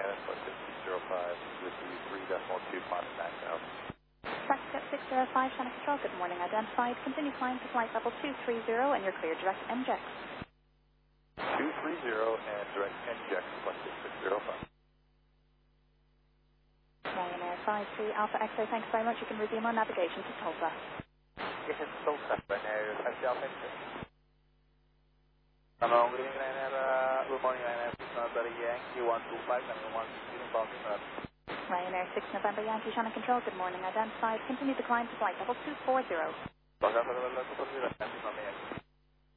Ryanair, flight 605 with the 3.2 climb max out. Taxi 605, Channel Control, good morning, identified. Continue climb to flight level 230 and you're clear direct NJEX. 230 and direct NJEX, flight 605. Ryanair 53 Alpha X-ray, thanks very much. You can resume on navigation to Tulsa. Yes, it's Tulsa, Ryanair 53 Alpha X-ray. Hello, good evening, Ryanair. Good morning, Ryanair. November Yankee 125 and 116 bounding north. Ryanair 6 November Yankee, Channel Control, good morning, identified. Continue to climb to flight level 240. Level 240,